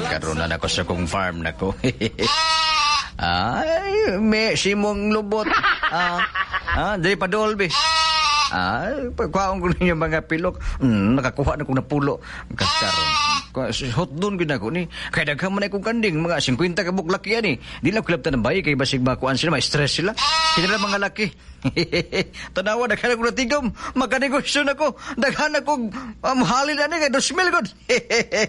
Karoon na ako sa kong farm na ko. Ay, may simong lubot. Dali pa dolbe. Ay, pagkaon ko ninyo mga pilok. Nakakuha na kong napulo. Karon. Hot doon ginako ni. Kaya daghan man akong kanding. Mga 50 ka buklaki yan eh. Di lang kulap tanang bayi. Kaya basig makuan sila. May stress sila. Kinala mga laki. Tanawa, daghan ako natigom. Magkanegosyo na ko. Daghan akong halin na ni. Kaya 2,000 god.